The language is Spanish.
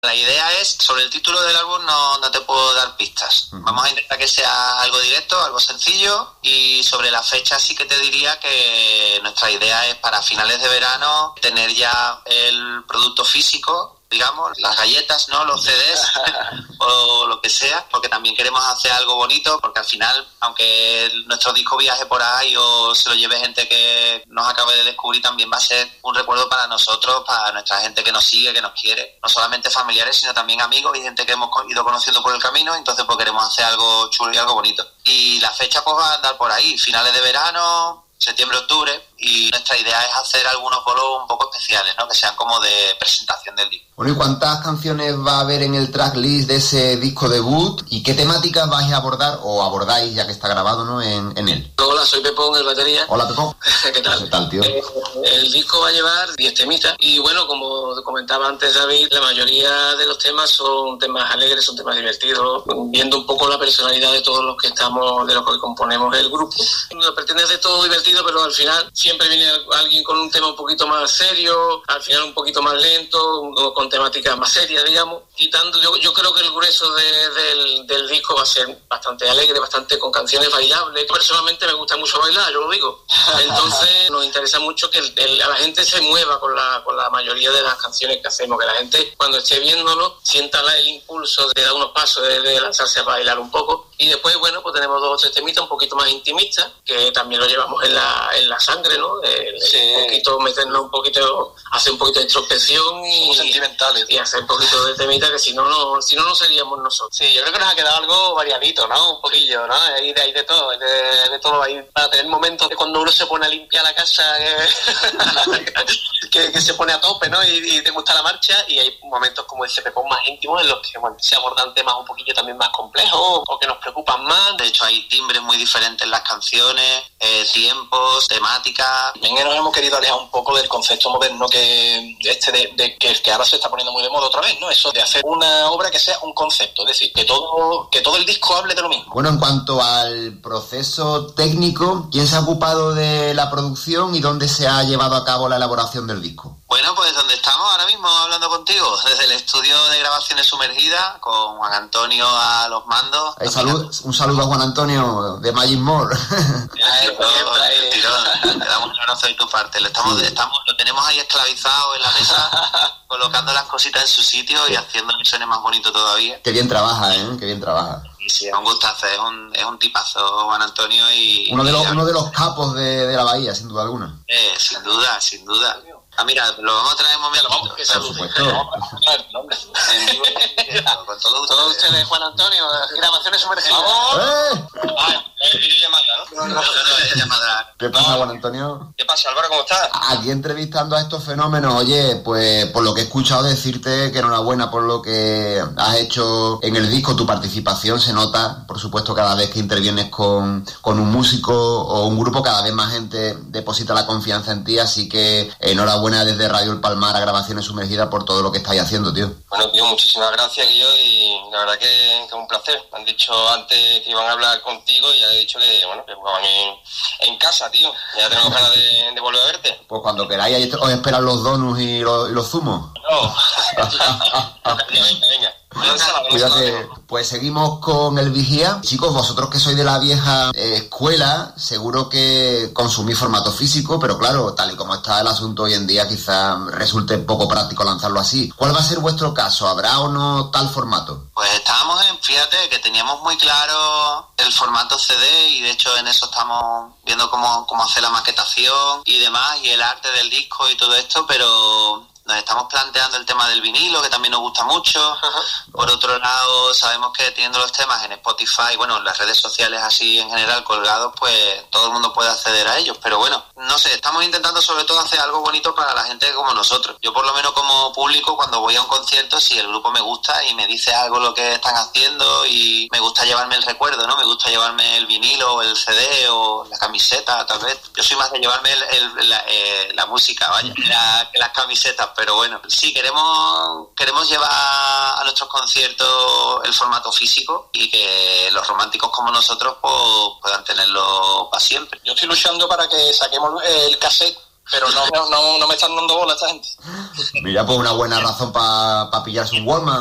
La idea es, sobre el título del álbum no te puedo dar pistas. Vamos a intentar que sea algo directo, algo sencillo, y sobre la fecha sí que te diría que nuestra idea es para finales de verano tener ya el producto físico, digamos, las galletas, ¿no? Los CDs o lo que sea, porque también queremos hacer algo bonito, porque al final, aunque nuestro disco viaje por ahí o se lo lleve gente que nos acabe de descubrir, también va a ser un recuerdo para nosotros, para nuestra gente que nos sigue, que nos quiere, no solamente familiares, sino también amigos y gente que hemos ido conociendo por el camino. Entonces pues queremos hacer algo chulo y algo bonito. Y la fecha pues va a andar por ahí, finales de verano, septiembre, octubre, y nuestra idea es hacer algunos bolos un poco especiales, ¿no? Que sean como de presentación del disco. Bueno, ¿y cuántas canciones va a haber en el tracklist de ese disco debut? ¿Y qué temáticas vais a abordar o abordáis, ya que está grabado, ¿no, en él? Hola, soy Pepón, el batería. Hola, Pepón. ¿Qué tal? ¿Qué tal, tío? El disco va a llevar 10 temitas y bueno, como comentaba antes David, la mayoría de los temas son temas alegres, son temas divertidos, viendo un poco la personalidad de todos los que estamos, de los que componemos el grupo. No pretende ser todo divertido, pero al final siempre viene alguien con un tema un poquito más serio, al final un poquito más lento, con temáticas más serias, digamos. Quitando, yo creo que el grueso del disco va a ser bastante alegre, bastante con canciones bailables. Personalmente me gusta mucho bailar, yo lo digo. Entonces nos interesa mucho que a la gente se mueva con la mayoría de las canciones que hacemos, que la gente cuando esté viéndolo sienta el impulso de dar unos pasos, de lanzarse a bailar un poco. Y después, bueno, pues tenemos 2 o 3 temitas un poquito más intimistas, que también lo llevamos en la sangre, ¿no? Sí. Un poquito, meternos un poquito, hacer un poquito de introspección y sentimentales. Y hacer un poquito de temita que si no seríamos nosotros. Sí, yo creo que nos ha quedado algo variadito, ¿no? Un poquillo, ¿no? Hay de todo, de todo ahí, para tener momentos de cuando uno se pone a limpiar la casa, que se pone a tope, ¿no? Y te gusta la marcha, y hay momentos, como dice Pepón, más íntimos, en los que se abordan temas un poquillo también más complejos, o que nos preocupan más. De hecho, hay timbres muy diferentes en las canciones, tiempos, temáticas. También nos hemos querido alejar un poco del concepto moderno que que ahora se está poniendo muy de moda otra vez, ¿no? Eso de hacer una obra que sea un concepto, es decir, que todo el disco hable de lo mismo. Bueno, en cuanto al proceso técnico, ¿quién se ha ocupado de la producción y dónde se ha llevado a cabo la elaboración del disco? Bueno, pues donde estamos ahora mismo hablando contigo, desde el estudio de grabaciones sumergidas, con Juan Antonio a los mandos. Un saludo a Juan Antonio de Magic More. Le damos un abrazo de tu parte. Lo tenemos ahí esclavizado en la mesa, colocando las cositas en su sitio y haciendo que suene más bonito todavía. Qué bien trabaja, qué bien trabaja. Y sí, es un gustazo, es un tipazo Juan Antonio y... Uno de los capos de la bahía, sin duda alguna. Sin duda. Ah, mira, lo vamos a traer un momento. Por supuesto. En vivo, con todos ustedes, Juan Antonio, grabaciones sumergidas. Videollamada. ¿Qué pasa, Juan Antonio? ¿Qué pasa, Álvaro? ¿Cómo estás? Aquí entrevistando a estos fenómenos. Oye, pues por lo que he escuchado decirte que enhorabuena por lo que has hecho en el disco. Tu participación se nota, por supuesto, cada vez que intervienes con un músico o un grupo, cada vez más gente deposita la confianza en ti, así que enhorabuena desde Radio El Palmar a Grabaciones Sumergidas por todo lo que estáis haciendo, tío. Bueno, tío, muchísimas gracias, Guillo, y la verdad que es un placer. Me han dicho antes que iban a hablar contigo y ya he dicho que jugaban en casa, tío. Ya tenemos ganas de volver a verte. Pues cuando queráis, ahí os esperan los donuts y los zumos. No. Venga. Cuídate. Pues seguimos con el Vigía. Chicos, vosotros que sois de la vieja escuela, seguro que consumís formato físico, pero claro, tal y como está el asunto hoy en día, quizás resulte poco práctico lanzarlo así. ¿Cuál va a ser vuestro caso? ¿Habrá o no tal formato? Pues fíjate que teníamos muy claro el formato CD, y de hecho en eso estamos viendo cómo hacer la maquetación y demás, y el arte del disco y todo esto, pero nos estamos planteando el tema del vinilo, que también nos gusta mucho. Por otro lado, sabemos que teniendo los temas en Spotify, bueno, en las redes sociales así en general colgados, pues todo el mundo puede acceder a ellos. Pero bueno, no sé, estamos intentando sobre todo hacer algo bonito para la gente como nosotros. Yo por lo menos como público, cuando voy a un concierto, si el grupo me gusta y me dice algo lo que están haciendo, y me gusta llevarme el recuerdo, ¿no? Me gusta llevarme el vinilo, o el CD, o la camiseta, tal vez. Yo soy más de llevarme la música, vaya, que las camisetas. Pero bueno, sí, queremos llevar a nuestros conciertos el formato físico, y que los románticos como nosotros pues, puedan tenerlo para siempre. Yo estoy luchando para que saquemos el cassette pero no me están dando bola esta gente. Mira, pues una buena razón para pillarse un Walkman.